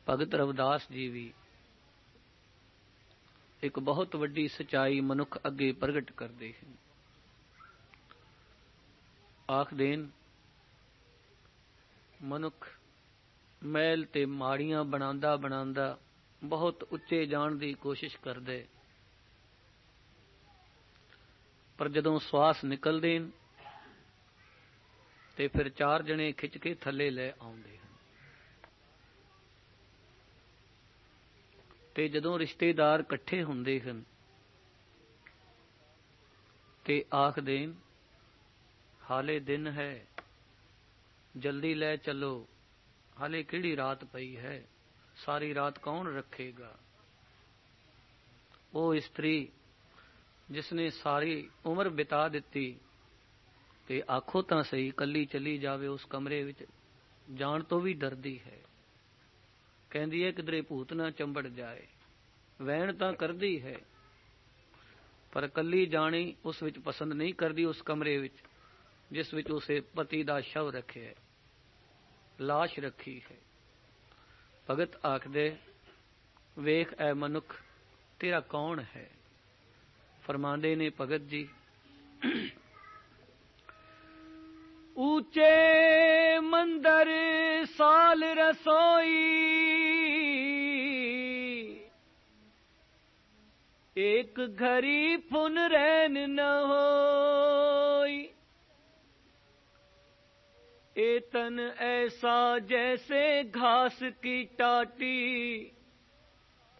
ਭਗਤ ਰਵਿਦਾਸ ਜੀ ਵੀ ਇੱਕ ਬਹੁਤ ਵੱਡੀ ਸਚਾਈ ਮਨੁੱਖ ਅੱਗੇ ਪ੍ਰਗਟ ਕਰਦੇ ਹਨ। ਆਖਦੇ ਨੇ ਮਨੁੱਖ ਮੈਲ ਤੇ ਮਾੜੀਆਂ ਬਣਾਉਂਦਾ ਬਣਾਉਂਦਾ ਬਹੁਤ ਉੱਚੇ ਜਾਣ ਦੀ ਕੋਸ਼ਿਸ਼ ਕਰਦੇ, ਪਰ ਜਦੋਂ ਸਵਾਸ ਨਿਕਲਦੇ ਨੇ ਤੇ ਫਿਰ ਚਾਰ ਜਣੇ ਖਿੱਚ ਕੇ ਥੱਲੇ ਲੈ ਆਉਂਦੇ ਹਨ। ਤੇ ਜਦੋਂ ਰਿਸ਼ਤੇਦਾਰ ਇਕੱਠੇ ਹੁੰਦੇ ਹਨ ਤੇ ਆਖਦੇ ਨੇ ਹਾਲੇ ਦਿਨ ਹੈ, ਜਲਦੀ ਲੈ ਚੱਲੋ, ਹਾਲੇ ਕਿਹੜੀ ਰਾਤ ਪਈ ਹੈ, ਸਾਰੀ ਰਾਤ ਕੌਣ ਰੱਖੇਗਾ। ਉਹ ਇਸਤਰੀ ਜਿਸਨੇ ਸਾਰੀ ਉਮਰ ਬਿਤਾ ਦਿੱਤੀ ਤੇ ਆਖੋ ਤਾਂ ਸਹੀ ਇਕੱਲੀ ਚਲੀ ਜਾਵੇ ਉਸ ਕਮਰੇ ਵਿੱਚ, ਜਾਣ ਤੋਂ ਵੀ ਡਰਦੀ ਹੈ। ਕਹਿੰਦੀ ਹੈ ਕਿਧਰੇ ਭੂਤ ਨਾ ਚੰਬੜ ਜਾਏ। ਵਹਿਣ ਤਾਂ ਕਰਦੀ ਹੈ ਪਰ ਇਕੱਲੀ ਜਾਣੀ ਉਸ ਵਿੱਚ ਪਸੰਦ ਨਹੀਂ ਕਰਦੀ, ਉਸ ਕਮਰੇ ਵਿੱਚ ਜਿਸ ਵਿੱਚ ਉਸੇ ਪਤੀ ਦਾ ਸ਼ਵ ਰੱਖਿਆ, ਲਾਸ਼ ਰੱਖੀ ਹੈ। ਭਗਤ ਆਖਦੇ ਵੇਖ ਐ ਮਨੁੱਖ ਤੇਰਾ ਕੌਣ ਹੈ। ਫਰਮਾਉਂਦੇ ਨੇ ਭਗਤ ਜੀ, ਊਚੇ ਮੰਦਰ ਸਾਲ ਰਸੋਈ, एक घड़ी फुन रैन न होई, ए तन ऐसा जैसे घास की टाटी,